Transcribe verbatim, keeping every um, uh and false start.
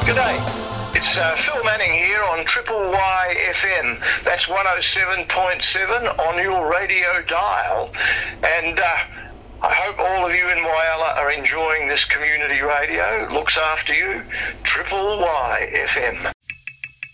G'day. It's uh, Phil Manning here on Triple Y F M. That's one oh seven point seven on your radio dial. And uh, I hope all of you in Whyalla are enjoying this community radio. Looks after you. Triple Y F M.